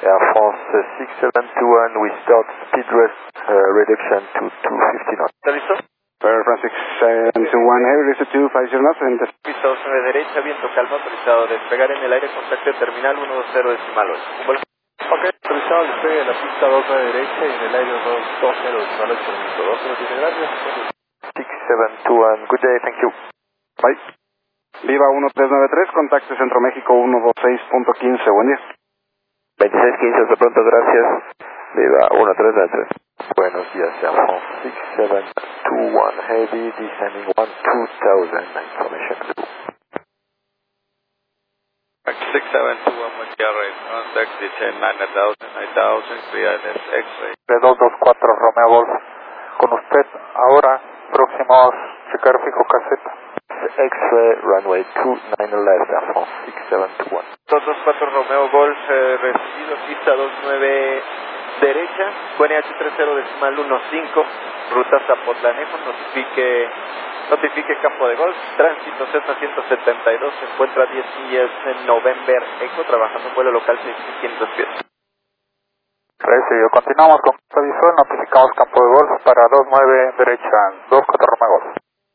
Air France 6721, we start speed rest reduction to 250 knots. ¿Está listo? Air France 6721, heavy reset 250 knots. Pista 2 de derecha, viento calma, autorizado. Despegar en el aire, contacto terminal 120 decimal 8. Ok, autorizado despegue de la pista 2 de derecha y en el aire 220 decimal 8. Permiso 2, tiene gracias. 6721, good day, thank you. Bye. Viva 1393, contacto Centro México 126.15, buen día. 2615, hasta pronto, gracias. Viva 1393. Buenos días, Air France 6721, heavy descending 12000, information blue. 6721 with Gary, contact descend 9000, clearness X-ray. 224 Romeo Golf, con usted ahora, próximos checar fijo caseta. X-ray, runway 29 left, Air France 6721. 224 Romeo Golf, recibido, pista 29 derecha, QNH 30 decimal 15, ruta Zapotlanejo, notifique campo de golf, tránsito Cessna 172, se encuentra a 10 millas en November Eco, trabajando en vuelo local 6500 pies. Recibido, continuamos con aviso, notificamos campo de golf para 29 derecha, 24 Romeo Golf.